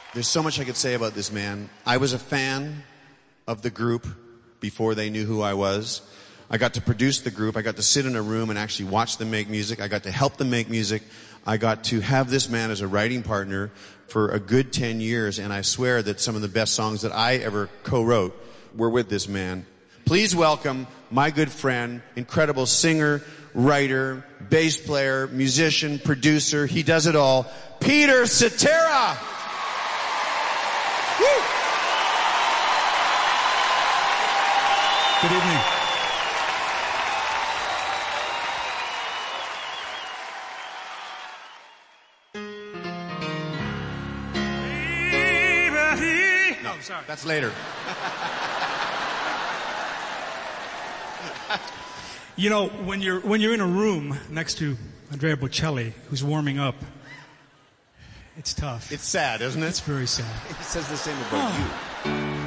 There's so much I could say about this man. I was a fan of the group before they knew who I was. I got to produce the group. I got to sit in a room and actually watch them make music. I got to help them make music. I got to have this man as a writing partner for a good 10 years, and I swear that some of the best songs that I ever co-wrote were with this man. Please welcome my good friend, incredible singer, writer, bass player, musician, producer. He does it all. Peter Cetera! Woo! Good evening. No, I'm sorry. That's later. You know, when you're in a room next to Andrea Bocelli, who's warming up, it's tough. It's sad, isn't it? It's very sad. He says the same about you.